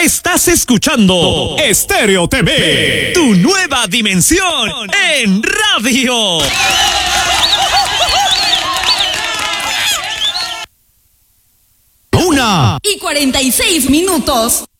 Estás escuchando Estéreo TV, tu nueva dimensión en radio. 1:46.